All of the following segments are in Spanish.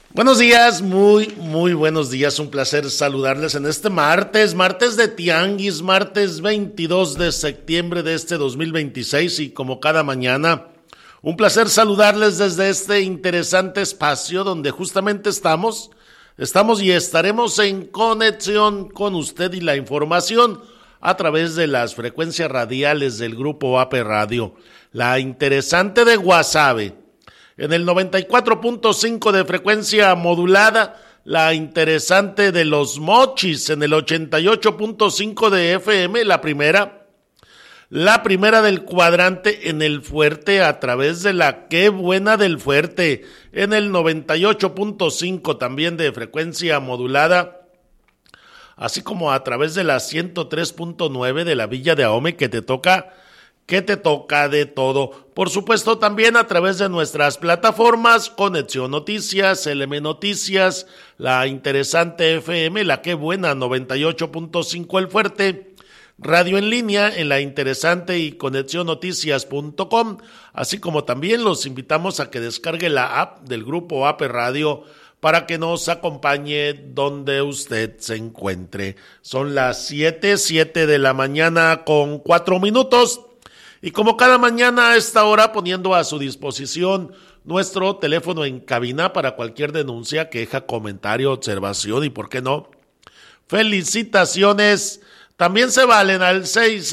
Buenos días, muy buenos días, un placer saludarles en este martes de Tianguis, martes 22 de septiembre de este 2026 y como cada mañana, un placer saludarles desde este interesante espacio donde justamente estamos y estaremos en conexión con usted y la información a través de las frecuencias radiales del Grupo AP Radio, la interesante de Guasave, en el 94.5 de frecuencia modulada, la interesante de Los Mochis, en el 88.5 de FM, la primera del cuadrante en el Fuerte a través de la Qué Buena del Fuerte, en el 98.5 también de frecuencia modulada, así como a través de la 103.9 de la Villa de Ahome, que te toca de todo. Por supuesto, también a través de nuestras plataformas, Conexión Noticias, LM Noticias, la interesante FM, la Qué Buena, 98.5 El Fuerte, radio en línea en la interesante y conexionnoticias.com, así como también los invitamos a que descargue la app del Grupo AP Radio para que nos acompañe donde usted se encuentre. Son las 7 de la mañana con 4 minutos. Y como cada mañana a esta hora, poniendo a su disposición nuestro teléfono en cabina para cualquier denuncia, queja, comentario, observación y, ¿por qué no?, felicitaciones. También se valen al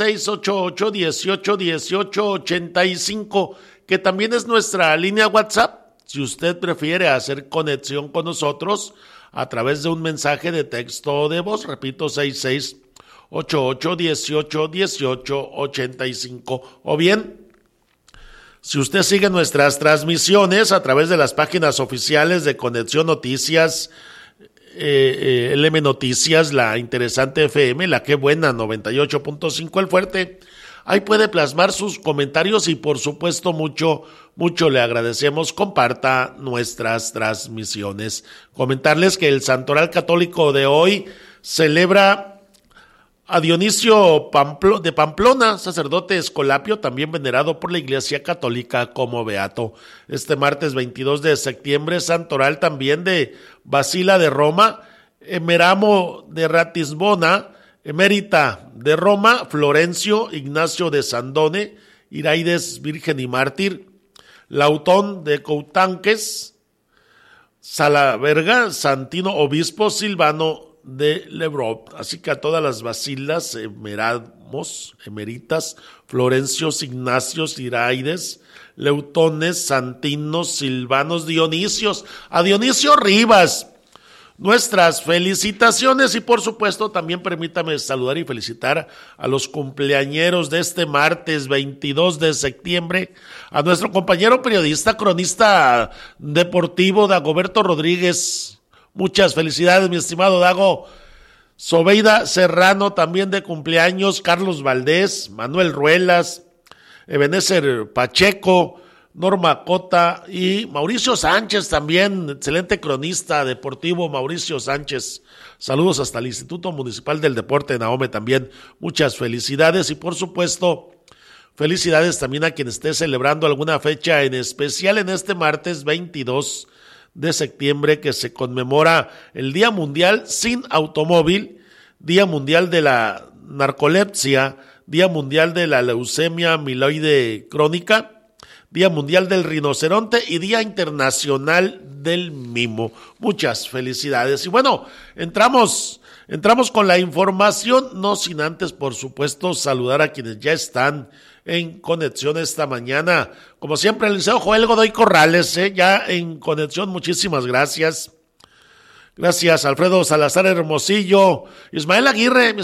6688-1818-85, que también es nuestra línea WhatsApp. Si usted prefiere hacer conexión con nosotros a través de un mensaje de texto o de voz, repito, 6688-1818-85, o bien, si usted sigue nuestras transmisiones a través de las páginas oficiales de Conexión Noticias, LM Noticias, la interesante FM, la Qué Buena, 98.5 El Fuerte, ahí puede plasmar sus comentarios y por supuesto mucho le agradecemos, comparta nuestras transmisiones. Comentarles que el Santoral Católico de hoy celebra a Dionisio de Pamplona, sacerdote escolapio, también venerado por la Iglesia Católica como beato. Este martes 22 de septiembre, santoral también de Basila de Roma, Emeramo de Ratisbona, Emérita de Roma, Florencio Ignacio de Sandone, Iraides Virgen y Mártir, Lautón de Coutanques, Salaverga, Santino Obispo, Silvano de Lebrov, así que a todas las basilas, emeritas, Florencios, Ignacios, Iraides, Leutones, Santinos, Silvanos, Dionisios, a Dionisio Rivas, nuestras felicitaciones y por supuesto también permítame saludar y felicitar a los cumpleañeros de este martes 22 de septiembre, a nuestro compañero periodista, cronista deportivo, Dagoberto Rodríguez. Muchas felicidades, mi estimado Dago. Sobeida Serrano también de cumpleaños, Carlos Valdés, Manuel Ruelas, Ebenezer Pacheco, Norma Cota y Mauricio Sánchez también, excelente cronista deportivo Mauricio Sánchez. Saludos hasta el Instituto Municipal del Deporte en Ahome también. Muchas felicidades y por supuesto felicidades también a quien esté celebrando alguna fecha en especial en este martes 22 de septiembre, que se conmemora el Día Mundial sin Automóvil, Día Mundial de la Narcolepsia, Día Mundial de la Leucemia Amiloide Crónica, Día Mundial del Rinoceronte y Día Internacional del Mimo. Muchas felicidades. Y bueno, entramos con la información, no sin antes, por supuesto, saludar a quienes ya están en conexión esta mañana. Como siempre, el Liceo Joel Godoy Corrales, ya en conexión, muchísimas gracias. Gracias, Alfredo Salazar Hermosillo, Ismael Aguirre, mi